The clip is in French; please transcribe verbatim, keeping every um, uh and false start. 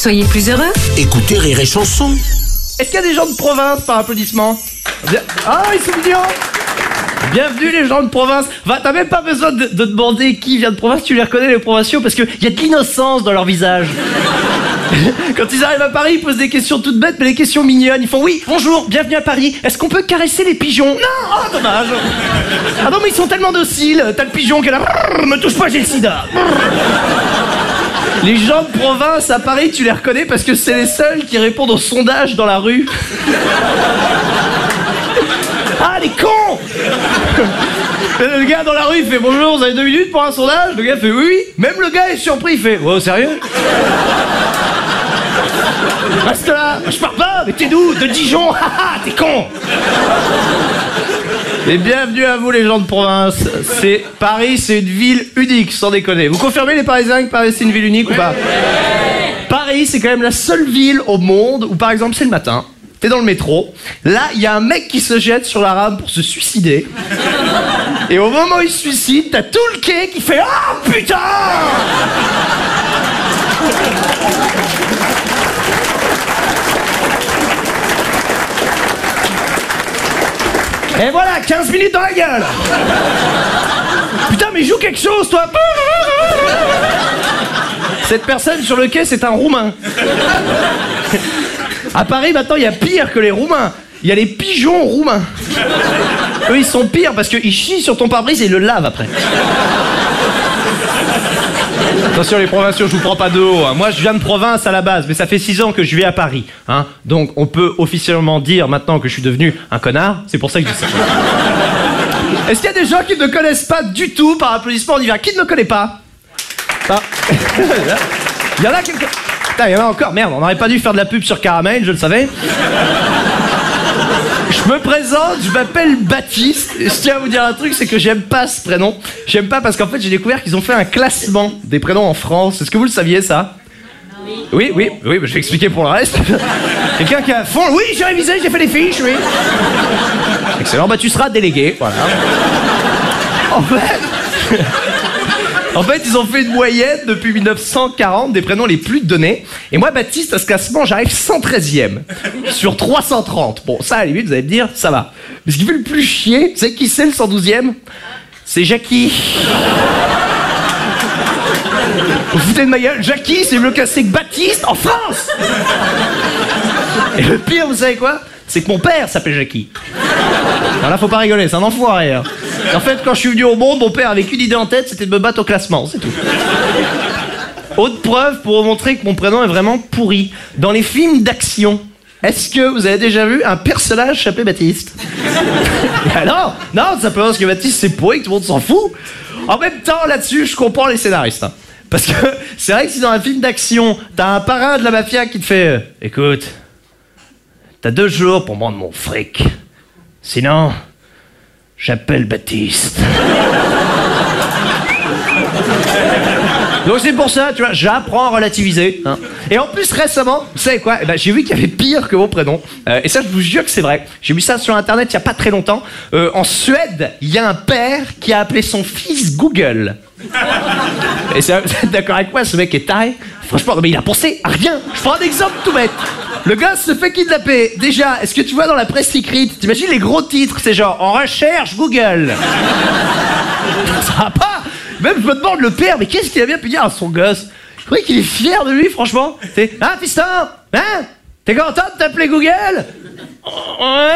Soyez plus heureux. Écoutez Rire et Chanson. Est-ce qu'il y a des gens de province par applaudissement? Ah, ils sont mignons. Bienvenue les gens de province. Va, t'as même pas besoin de, de demander qui vient de province, tu les reconnais les provinciaux parce qu'il y a de l'innocence dans leur visage. Quand ils arrivent à Paris, ils posent des questions toutes bêtes, mais des questions mignonnes. Ils font oui, bonjour, bienvenue à Paris. Est-ce qu'on peut caresser les pigeons? Non, oh dommage. Ah non mais ils sont tellement dociles. T'as le pigeon qui est là, me touche pas, j'ai le sida. Les gens de province à Paris, tu les reconnais parce que c'est les seuls qui répondent aux sondages dans la rue. Ah, les cons! Le gars dans la rue, il fait bonjour, vous avez deux minutes pour un sondage? Le gars fait oui, oui. Même le gars est surpris, il fait oh, sérieux? Reste là, je pars pas, mais t'es d'où? De Dijon? Haha, t'es con! Et bienvenue à vous les gens de province. C'est Paris, c'est une ville unique, sans déconner. Vous confirmez les Parisiens que Paris c'est une ville unique ou pas? Paris, c'est quand même la seule ville au monde où par exemple c'est le matin, t'es dans le métro, là il y a un mec qui se jette sur la rame pour se suicider. Et au moment où il se suicide, t'as tout le quai qui fait oh putain! Et voilà, quinze minutes dans la gueule. Putain, mais joue quelque chose, toi. Cette personne sur le quai, c'est un Roumain. À Paris, maintenant, il y a pire que les Roumains. Il y a les pigeons roumains. Eux, ils sont pires parce qu'ils chient sur ton pare-brise et ils le lavent après. Attention les provinciaux, je vous prends pas de haut. Hein. Moi, je viens de province à la base, mais ça fait six ans que je vis à Paris. Hein. Donc, on peut officiellement dire maintenant que je suis devenu un connard. C'est pour ça que je dis ça. Est-ce qu'il y a des gens qui ne me connaissent pas du tout? Par applaudissement, on y va. Qui ne me connaît pas? Ah. Il y en a quelques... Putain, il y en a encore. Merde, on n'aurait pas dû faire de la pub sur Caramel, je le savais. Je me présente, je m'appelle Baptiste. Et je tiens à vous dire un truc, c'est que j'aime pas ce prénom. J'aime pas parce qu'en fait, j'ai découvert qu'ils ont fait un classement des prénoms en France. Est-ce que vous le saviez, ça? Oui, oui, oui, bah, je vais expliquer pour le reste. Quelqu'un qui a à fond... Oui, j'ai révisé, j'ai fait les fiches, oui. Excellent, bah tu seras délégué, voilà. En fait... En fait, ils ont fait une moyenne depuis mille neuf cent quarante des prénoms les plus donnés. Et moi, Baptiste, à ce classement, j'arrive cent treizième sur trois cent trente. Bon, ça, à la limite, vous allez me dire, ça va. Mais ce qui fait le plus chier, vous savez qui c'est le cent douzième? C'est Jackie. Vous foutez de ma gueule? Jackie, c'est mieux casser que Baptiste en France. Et le pire, vous savez quoi? C'est que mon père s'appelle Jackie. Alors là, faut pas rigoler, c'est un enfoiré. Hein. En fait, quand je suis venu au monde, mon père avait qu'une idée en tête, c'était de me battre au classement, c'est tout. Autre preuve pour vous montrer que mon prénom est vraiment pourri. Dans les films d'action, est-ce que vous avez déjà vu un personnage s'appeler Baptiste? Ah non, non, simplement parce que Baptiste c'est pourri, que tout le monde s'en fout. En même temps, là-dessus, je comprends les scénaristes. Hein. Parce que c'est vrai que si dans un film d'action, t'as un parrain de la mafia qui te fait euh, « Écoute, t'as deux jours pour me rendre mon fric. Sinon... j'appelle Baptiste. » Donc c'est pour ça, tu vois, j'apprends à relativiser. Hein. Et en plus, récemment, vous savez quoi? Eh ben, j'ai vu qu'il y avait pire que mon prénom. Euh, et ça, je vous jure que c'est vrai. J'ai vu ça sur Internet il n'y a pas très longtemps. Euh, en Suède, il y a un père qui a appelé son fils Google. Et c'est, vous êtes d'accord avec moi? Ce mec est taré. Franchement, mais il a pensé à rien. Je prends un exemple tout bête. Le gars se fait kidnapper. Déjà, est-ce que tu vois dans la presse écrite, t'imagines les gros titres, c'est genre en recherche Google. Ça va pas. Même je me demande le père, mais qu'est-ce qu'il a bien pu dire à son gosse? Je crois qu'il est fier de lui, franchement. C'est hein, fiston? Hein? T'es content de t'appeler Google? Ouais.